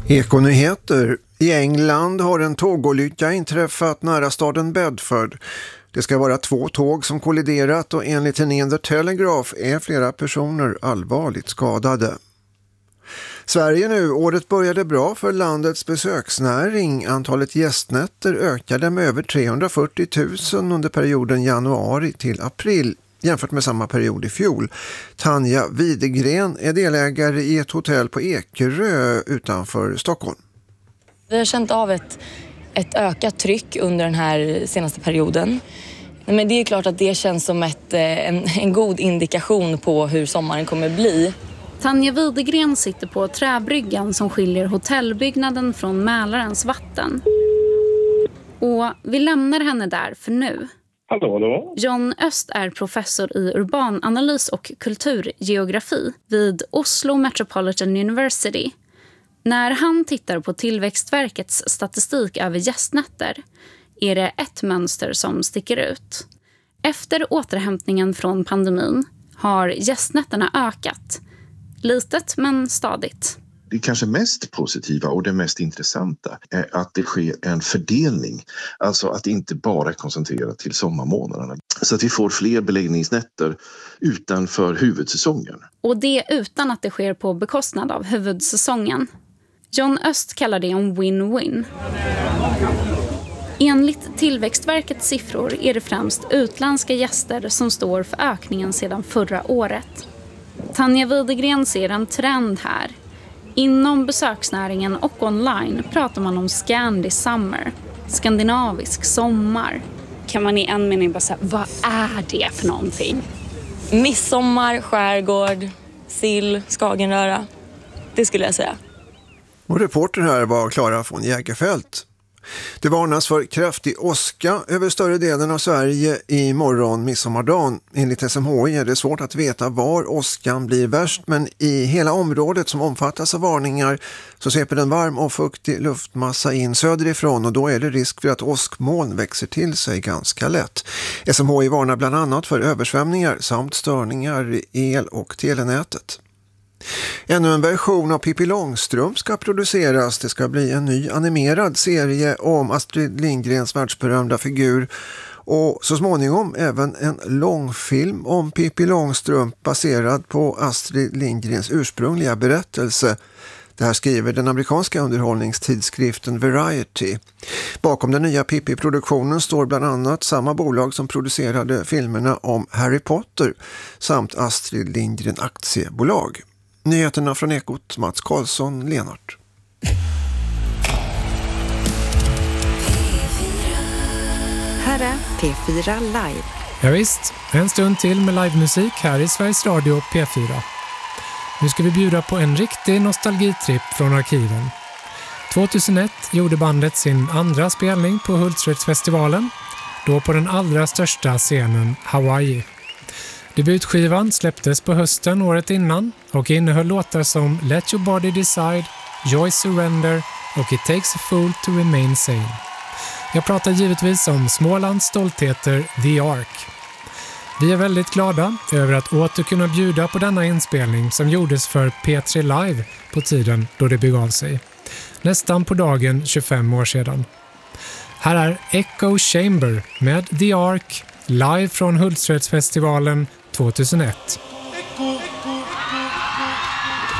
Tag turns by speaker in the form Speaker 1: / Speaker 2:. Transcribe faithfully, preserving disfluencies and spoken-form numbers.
Speaker 1: Ekonyheter. I England har en tågolycka inträffat nära staden Bedford. Det ska vara två tåg som kolliderat och enligt tidningen The Telegraph är flera personer allvarligt skadade. Sverige nu. Året började bra för landets besöksnäring. Antalet gästnätter ökade med över trehundrafyrtio tusen under perioden januari till april jämfört med samma period i fjol. Tanja Widegren är delägare i ett hotell på Ekerö utanför Stockholm.
Speaker 2: Vi har känt av ett, ett ökat tryck under den här senaste perioden. Men det är klart att det känns som ett, en, en god indikation på hur sommaren kommer bli.
Speaker 3: Tanja Widegren sitter på träbryggan som skiljer hotellbyggnaden från Mälarens vatten. Och vi lämnar henne där för nu.
Speaker 4: Hallå, hallå.
Speaker 3: John Öst är professor i urbananalys och kulturgeografi vid Oslo Metropolitan University. När han tittar på Tillväxtverkets statistik över gästnätter är det ett mönster som sticker ut. Efter återhämtningen från pandemin har gästnätterna ökat. Litet men stadigt.
Speaker 5: Det kanske mest positiva och det mest intressanta är att det sker en fördelning. Alltså att det inte bara är koncentrerat till sommarmånaderna. Så att vi får fler beläggningsnätter utanför huvudsäsongen.
Speaker 3: Och det utan att det sker på bekostnad av huvudsäsongen. John Öst kallar det en win-win. Enligt Tillväxtverkets siffror är det främst utländska gäster som står för ökningen sedan förra året. Tanja Widegren ser en trend här. Inom besöksnäringen och online pratar man om Scandi Summer, skandinavisk sommar. Kan man i en mening bara säga, vad är det för någonting?
Speaker 2: Midsommar, skärgård, sill, Skagenröra. Det skulle jag säga.
Speaker 1: Och reporter här var Klara von Jägerfält. Det varnas för kraftig åska över större delen av Sverige i morgon midsommardagen. Enligt S M H I är det svårt att veta var åskan blir värst, men i hela området som omfattas av varningar så sveper en varm och fuktig luftmassa in söderifrån och då är det risk för att åskmoln växer till sig ganska lätt. S M H I varnar bland annat för översvämningar samt störningar i el- och telenätet. Ännu en version av Pippi Långstrump ska produceras. Det ska bli en ny animerad serie om Astrid Lindgrens världsberömda figur och så småningom även en långfilm om Pippi Långstrump baserad på Astrid Lindgrens ursprungliga berättelse. Det här skriver den amerikanska underhållningstidskriften Variety. Bakom den nya Pippi-produktionen står bland annat samma bolag som producerade filmerna om Harry Potter samt Astrid Lindgren aktiebolag. Nyheterna från Ekot, Mats Karlsson, Lenart.
Speaker 6: Här är P fyra Live.
Speaker 7: Ja visst, en stund till med livemusik här i Sveriges Radio P fyra. Nu ska vi bjuda på en riktig nostalgitripp från arkiven. tjugohundraett gjorde bandet sin andra spelning på Hultsfredsfestivalen, då på den allra största scenen Hawaii. Debutskivan släpptes på hösten året innan och innehöll låtar som Let Your Body Decide, Joy Surrender och It Takes a Fool to Remain Sane. Jag pratar givetvis om Smålands stoltheter The Ark. Vi är väldigt glada över att åter kunna bjuda på denna inspelning som gjordes för P tre Live på tiden då det begav sig. Nästan på dagen tjugofem år sedan. Här är Echo Chamber med The Ark live från Hultsfredsfestivalen tjugohundraett.